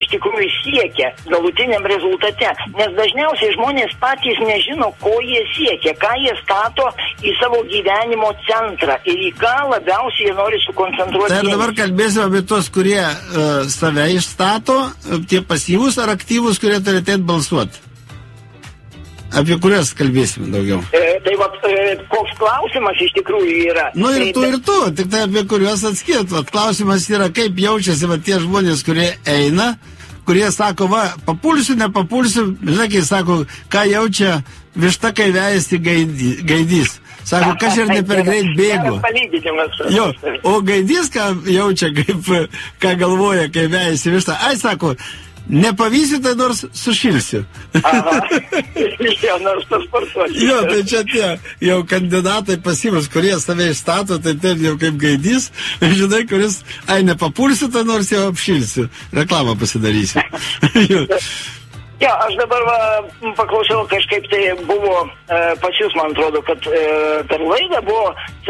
iš tikrųjų siekia galutiniam rezultate. Nes dažniausiai žmonės patys nežino, ko jie siekia, ką jie stato į savo gyvenimo centrą ir į ką labiausiai jie nori sukoncentruoti. Tai dabar kalbėsime apie tos, kurie save išstato, tie pasyvūs ar aktyvūs, kurie turi ateit balsuoti. Apie kurias kalbėsime daugiau? Tai va, koks klausimas iš tikrųjų yra? Nu ir tu, tik tai apie kuriuos atskirti. Klausimas yra, kaip jaučiasi va tie žmonės, kurie eina, kurie sako, va, papulsiu, nepapulsiu, žinai, kai sako, ką jaučia višta, kai vejasi gaidys. Sako, kas ir ne per greit bėgo. Jo, o gaidys, ką jaučia, ką galvoja, kai vejasi višta. Ai, sako, nepavysiu, tai nors sušilsiu. Aha, jo, nors pasportuosiu. Jo, tai čia tie jau kandidatai pasyvus, kurie save išstato, tai taip jau kaip gaidys, žinai, kuris, ai, nepapulsiu, tai nors jau apšilsiu. Reklamą pasidarysiu. Jo, aš dabar paklausiau, kažkaip tai buvo pas jūs, man atrodo, kad per laidą buvo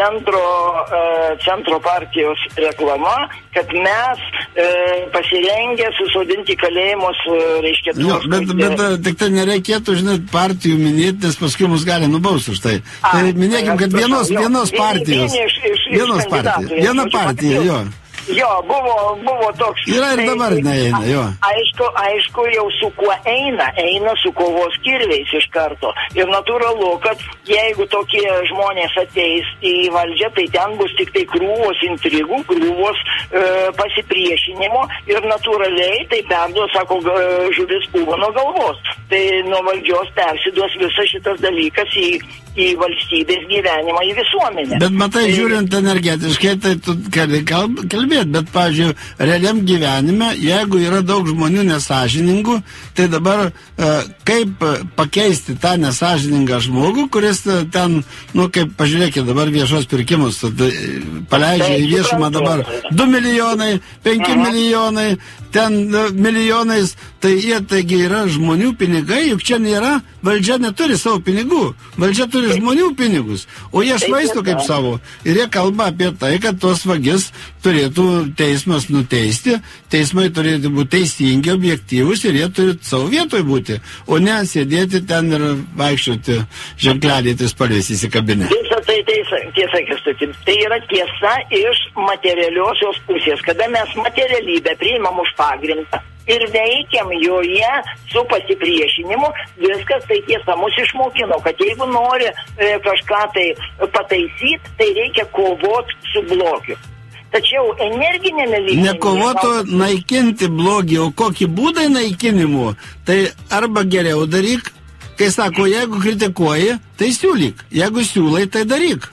centro partijos reklama, kad mes pasirengę susodinti kalėjimus, reiškia... Jo, bet tik tai nereikėtų, žinai, partijų minėti, nes paskui mus gali nubausti už tai. Tai minėkim, kad vienos partijos. Vienos partijos. Viena partija, jo. Jo, buvo toks... Yra ir dabar neeina, jo. Aišku, jau su kuo eina su kovos kirviais iš karto. Ir natūralu, kad jeigu tokie žmonės ateis į valdžią, tai ten bus tik tai krūvos intrigų, krūvos pasipriešinimo ir natūraliai tai perduos, sako, žuvis pūva nuo galvos. Tai nuo valdžios persiduos visas šitas dalykas į valstybės gyvenimą, į visuomenę. Bet matai, žiūrint energetiškai, tai tu kalbėt, bet, pavyzdžiui, realiam gyvenime, jeigu yra daug žmonių nesažiningų, tai dabar kaip pakeisti tą nesažiningą žmogų, kuris ten, nu, kaip, pažiūrėkit, dabar viešos pirkimus paleidžia į viešumą dabar 2 milijonai, 5 milijonai, ten milijonais, tai jie, taigi, yra žmonių pinigai, juk čia nėra, valdžia neturi savo pinigų, valdžia turi žmonių pinigus, o jie švaisto kaip savo. Ir jie kalba apie tai, kad tos vagis turėtų teismas nuteisti, teismai turėtų būti teisingi, objektyvus ir jie turi savo vietoj būti, o ne sėdėti ten ir vaikščioti ženklelį, tai spalvės įsikabinę. Visą tai tiesa, Kęstuti. Tai yra tiesa iš materialiosios pusės, kada mes materialybę priimam už pagrindą ir veikiam joje su pasipriešinimu, viskas tai tiesa mus išmokino, kad jeigu nori kažką tai pataisyti, tai reikia kovoti su blogiu. Tačiau energinėme lygmenyje... Nekovoto naikinti blogį, o kokį būdą naikinimo, tai arba geriau daryk, kai sako, jeigu kritikuoji, tai siūlyk, jeigu siūlai, tai daryk.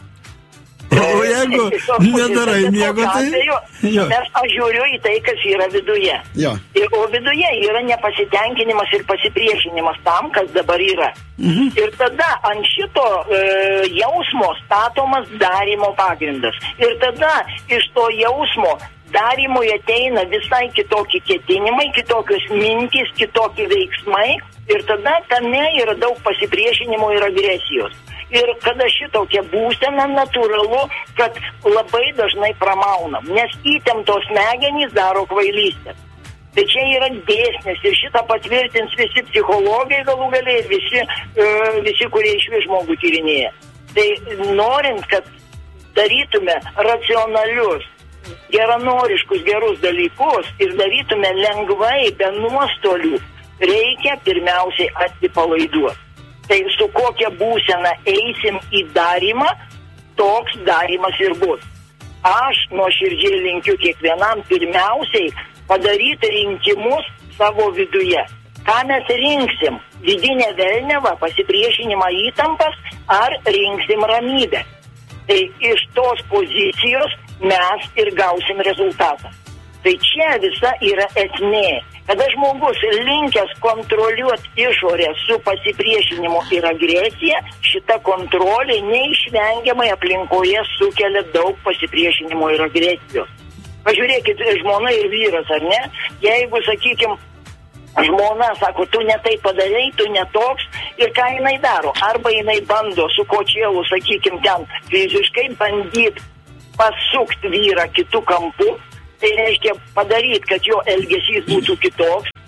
O jeigu nedarai nieko, tai... Nes aš žiūriu į tai, kas yra viduje. O viduje yra nepasitenkinimas ir pasipriešinimas tam, kas dabar yra. Ir tada ant šito jausmo statomas darymo pagrindas. Ir tada iš to jausmo darimui ateina visai kitokie ketinimai, kitokios mintys, kitokie veiksmai. Ir tada tame yra daug pasipriešinimo ir agresijos. Ir kada šitokia būsena, natūralu, kad labai dažnai pramaunam, nes įtemptos smegenys daro kvailystę. Tai čia yra dėsnis ir šitą patvirtins visi psichologai galų galiai ir visi, kurie išvis žmogų tyrinėja. Tai norint, kad darytume racionalius, geranoriškus, gerus dalykus ir darytume lengvai, be nuostolių, reikia pirmiausiai atsipalaiduoti. Tai su kokia būsena eisim į darymą, toks darymas ir bus. Aš nuoširdžiai linkiu kiekvienam pirmiausiai padaryti rinkimus savo viduje. Ką mes rinksim? Vidinę velniavą, pasipriešinimą, įtampas, ar rinksim ramybę? Tai iš tos pozicijos mes ir gausim rezultatą. Tai čia visa yra esmė. Kada žmogus linkęs kontroliuoti išorę su pasipriešinimu ir agresija, šita kontrolė neišvengiamai aplinkoje sukelia daug pasipriešinimo ir agresijos. Pažiūrėkit, žmona ir vyras, ar ne? Jeigu, sakykime, žmona sako, tu ne tai padarei, tu ne toks, ir ką jinai daro? Arba jinai bando su kočėlu, sakykime, ten fiziškai bandyti pasukti vyrą kitų kampų, tai reiškia padaryti, kad jo elgesys būtų kitoks,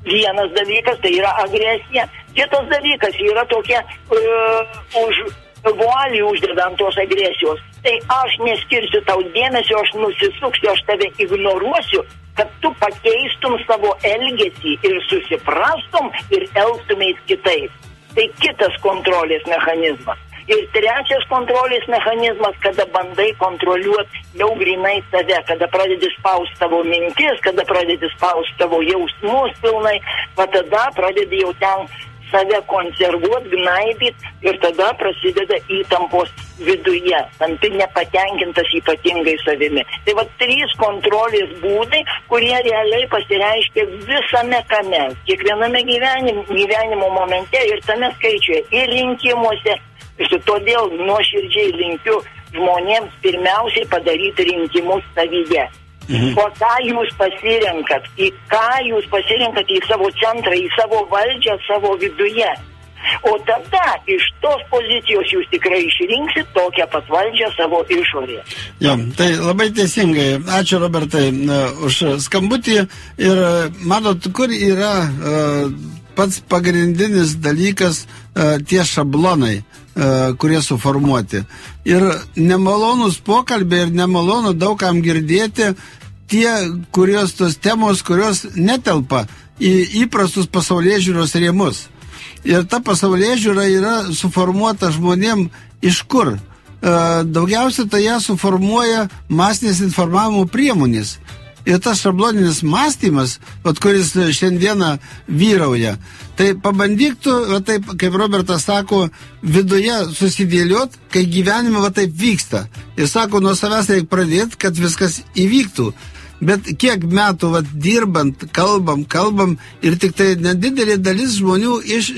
Vienas dalykas tai yra agresija, kitas dalykas yra tokia vualį uždedant tos agresijos. Tai aš neskirsiu tau dėmesio, aš nusisuksiu, aš tave ignoruosiu, kad tu pakeistum savo elgesį ir susiprastum ir elgtumės kitaip. Tai kitas kontrolės mechanizmas. Ir trečias kontrolės mechanizmas, kada bandai kontroliuoti jau grinai save, kada pradedi spausti tavo mintis, kada pradedi spausti tavo jausmus pilnai, va tada pradedi jau ten save konservuoti, gnaibyti ir tada prasideda įtampos viduje, tampi nepatenkintas ypatingai savimi. Tai va 3 kontrolės būdai, kurie realiai pasireiškia visame kame, kiekviename gyvenimo momente ir tame skaičiuje, ir rinkimuose. Todėl nuoširdžiai linkiu žmonėms pirmiausiai padaryti rinkimus savyje. O ką jūs pasirenkat? Į ką jūs pasirenkat? Į savo centrą, į savo valdžią, savo viduje. O tada iš tos pozicijos jūs tikrai išrinksit tokią pat valdžią savo išorėje. Jo, tai labai teisingai. Ačiū, Robertai, už skambutį. Ir matot, kur yra pats pagrindinis dalykas tie šablonai, kurie suformuoti. Ir nemalonus pokalbiai ir nemalonu daugam girdėti tos temos, kurios netelpa į įprastus pasaulėžiūros rėmus. Ir ta pasaulėžiūra yra suformuota žmonėm iš kur? Daugiausia tai ją suformuoja masinės informavimo priemonės. Ir tas šabloninis mąstymas, kuris šiandieną vyrauja, tai pabandyk tu, taip, kaip Robertas sako, viduje susidėliot, kai gyvenime taip vyksta. Ir sako, nuo savęs reikia pradėti, kad viskas įvyktų. Bet kiek metų dirbant, kalbam ir tik tai nedidelė dalis žmonių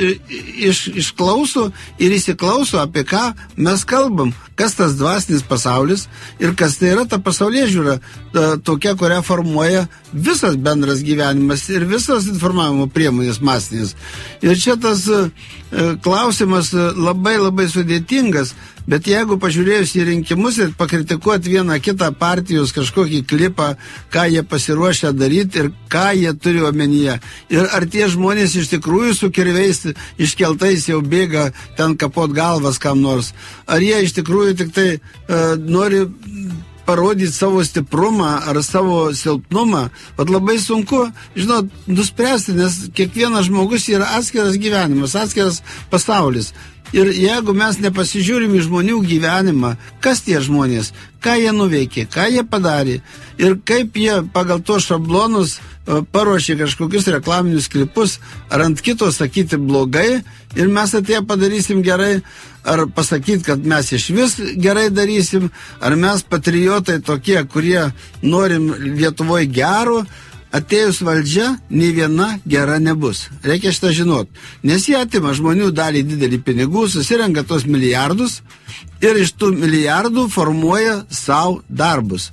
išklauso ir įsiklauso, apie ką mes kalbam, kas tas dvasinis pasaulis ir kas tai yra ta pasaulėžiūra, tokia, kurią formuoja visas bendras gyvenimas ir visos informavimo priemonės masinės. Ir čia tas klausimas labai labai sudėtingas. Bet jeigu pažiūrėjus į rinkimus ir pakritikuoti vieną kitą partijos kažkokį klipą, ką jie pasiruošę daryti ir ką jie turi omenyje. Ir ar tie žmonės iš tikrųjų su kirviais iškeltais jau bėga ten kapot galvas kam nors. Ar jie iš tikrųjų tik tai nori parodyti savo stiprumą ar savo silpnumą. Labai sunku, nuspręsti, nes kiekvienas žmogus yra atskiras gyvenimas, atskiras pasaulis. Ir jeigu mes nepasižiūrim į žmonių gyvenimą, kas tie žmonės, ką jie nuveikė, ką jie padarė ir kaip jie pagal tos šablonus paruošė kažkokius reklaminius klipus, ar ant kito sakyti blogai ir mes atėję padarysim gerai, ar pasakyti, kad mes iš vis gerai darysim, ar mes patriotai tokie, kurie norim Lietuvoje gero. Atėjus valdžia, nei viena gera nebus. Reikia šitą žinot. Nes jie atima žmonių dalį didelį pinigų, susirenka tos milijardus ir iš tų milijardų formuoja savo darbus.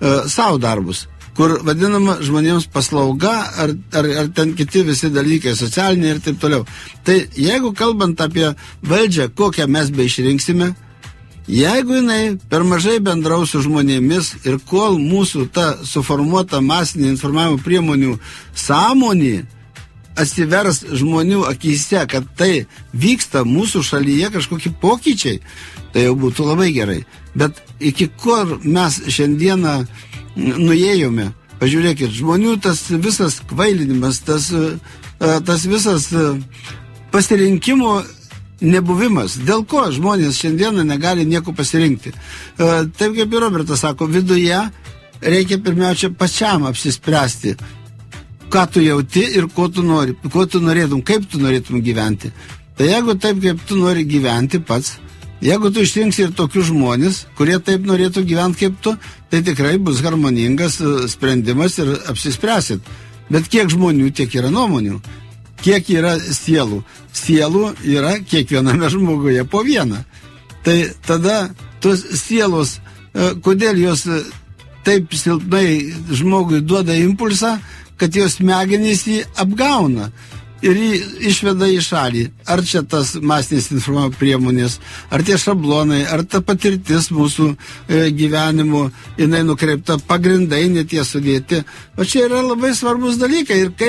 Kur vadinama žmonėms paslauga ar ten kiti visi dalykai, socialiniai ir taip toliau. Tai jeigu kalbant apie valdžią, kokią mes beišrinksime, jeigu jinai per mažai bendraus su žmonėmis ir kol mūsų ta suformuota masinė informavimo priemonių sąmonė atsivers žmonių akyse, kad tai vyksta mūsų šalyje kažkokie pokyčiai, tai jau būtų labai gerai. Bet iki kur mes šiandieną nuėjome, pažiūrėkit, žmonių tas visas kvailinimas, tas visas pasirinkimo nebuvimas. Dėl ko žmonės šiandieną negali nieko pasirinkti? Taip kaip ir Robertas sako, viduje reikia pirmiausia pačiam apsispręsti, ką tu jauti ir ko tu nori, ko tu norėtum, kaip tu norėtum gyventi. Tai jeigu taip, kaip tu nori gyventi pats, jeigu tu išrinksi ir tokius žmonės, kurie taip norėtų gyventi kaip tu, tai tikrai bus harmoningas sprendimas ir apsispręsit. Bet kiek žmonių, tiek yra nuomonių. Kiek yra sielų? Sielų yra kiekviename žmoguje po vieną. Tai tada tos sielos, kodėl jos taip silpnai žmogui duoda impulsą, kad jos smegenys jį apgauna ir jį išveda į šalį. Ar čia tas masinės informavimo priemonės, ar tie šablonai, ar ta patirtis mūsų gyvenimo, jinai nukreipta, pagrindai netie sudėti. O čia yra labai svarbus dalykai ir kaip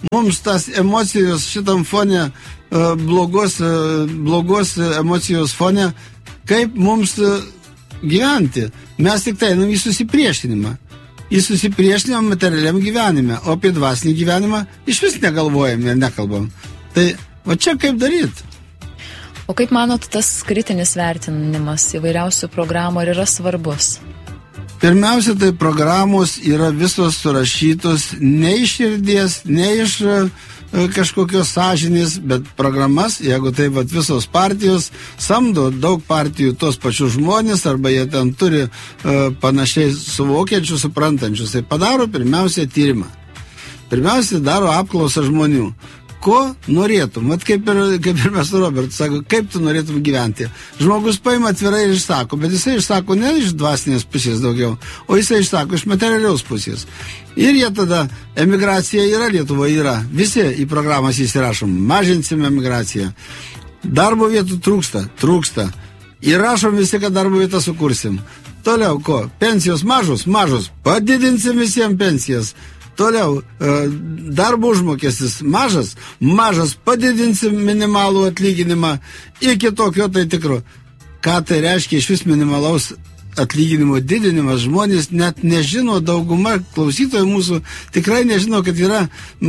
mums tas emocijos šitam fone, blogos emocijos fone, kaip mums gyventi. Mes tik tai einam į susipriešinimą. Į susipriešinimą materialiam gyvenime, o apie dvasinį gyvenimą iš vis negalvojam ir nekalbam. Tai o čia kaip daryti? O kaip manot, tas kritinis vertinimas įvairiausių programų yra svarbus? Pirmiausia, tai programos yra visos surašytos ne iš širdies, ne iš kažkokios sąžinės, bet programas, jeigu tai visos partijos samdo daug partijų tos pačius žmonės, arba jie ten turi panašiai suvokiančius, suprantančius, tai padaro pirmiausia tyrimą. Pirmiausia, daro apklausą žmonių. Ko norėtum? Vat kaip ir mes su Robertu sako, kaip tu norėtum gyventi? Žmogus paima atvirai ir išsako, bet jisai išsako ne iš dvasinės pusės daugiau, o jisai išsako iš materialiaus pusės. Ir jie tada, emigracija yra, Lietuvoje yra, visi į programas įsirašom, mažinsim emigraciją. Darbo vietų trūksta. Įrašom visi, kad darbo vietą sukursim. Toliau ko? Pensijos mažos, padidinsim visiems pensijas. Toliau, darbo užmokestis mažas, padidinsim minimalų atlyginimą iki tokio tai tikro. Ką tai reiškia iš vis minimalaus atlyginimo didinimas? Žmonės net nežino, dauguma klausytojų mūsų tikrai nežino, kad yra,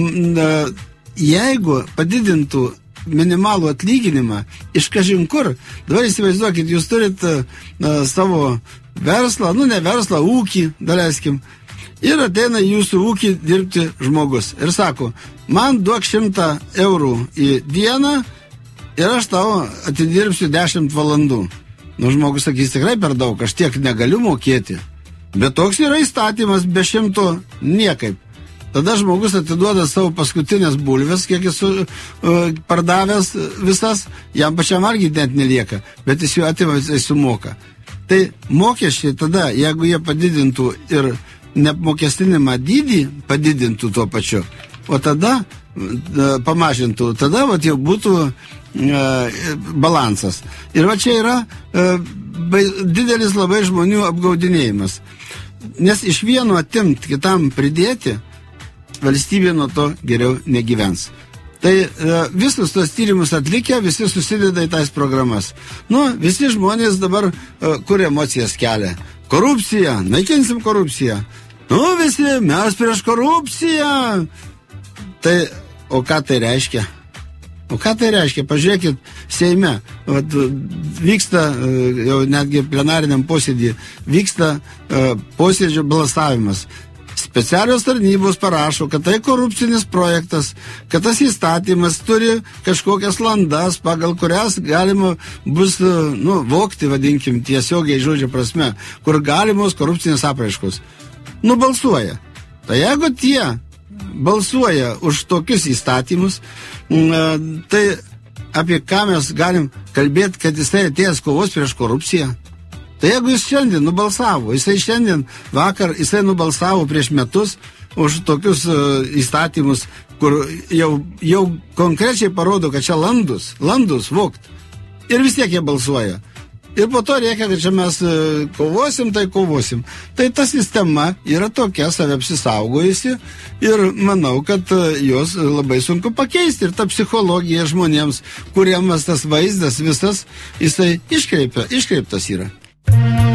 jeigu padidintų minimalų atlyginimą iš kažin kur, dabar įsivaizduokit, jūs turit savo verslą, ne verslą, ūkį, daleiskim, ir ateina į jūsų ūkį dirbti žmogus. Ir sako, man duok 100 eurų į dieną ir aš tau atidirbsiu 10 valandų. Žmogus sakys, tikrai per daug, aš tiek negaliu mokėti. Bet toks yra įstatymas, be 100 niekaip. Tada žmogus atiduoda savo paskutinės bulves, kiek jis pardavęs visas, jam pačiam argi net nelieka, bet jis jų atima, jis sumoka. Tai mokesčiai tada, jeigu jie padidintų ir neapmokestinimą dydį padidintų tuo pačiu, o tada pamažintų, tada jau būtų balansas. Ir čia yra didelis labai žmonių apgaudinėjimas. Nes iš vieno atimt, kitam pridėti, valstybė nuo to geriau negyvens. Tai visus tos tyrimus atlikę, visi susideda į tais programas. Visi žmonės dabar kur emocijas kelia. Korupcija, naikinsim korupciją. Visi, mes prieš korupciją. Tai, o ką tai reiškia? Pažiūrėkit, Seime vyksta, jau netgi plenariniam posėdį, vyksta posėdžio balsavimas. Specialios tarnybos parašo, kad tai korupcinis projektas, kad tas įstatymas turi kažkokias landas, pagal kurias galima bus, vogti, vadinkim, tiesiogiai žodžio prasme, kur galimos korupcinės apraiškos. Balsuoja. Tai jeigu tie balsuoja už tokius įstatymus, tai apie ką mes galim kalbėti, kad jisai atėjęs kovos prieš korupciją? Tai jeigu jis šiandien nubalsavo, jisai nubalsavo prieš metus už tokius įstatymus, kur jau konkrečiai parodo, kad čia landus vogt. Ir vis tiek jie balsuoja. Ir po to reikia, kad čia mes kovosim. Tai ta sistema yra tokia, save apsisaugojusi ir manau, kad jos labai sunku pakeisti. Ir ta psichologija žmonėms, kuriems tas vaizdas visas, jisai iškreiptas yra.